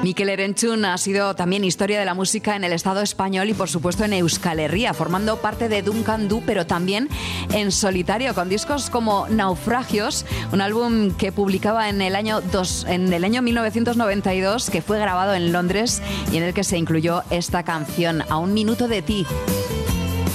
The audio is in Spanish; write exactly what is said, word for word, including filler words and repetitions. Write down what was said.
Mikel Erentzun ha sido también historia de la música en el Estado español y por supuesto en Euskal Herria, formando parte de Duncan Du, pero también en solitario, con discos como Naufragios, un álbum que publicaba en el año, dos, en el año mil novecientos noventa y dos, que fue grabado en Londres y en el que se incluyó esta canción, A un minuto de ti.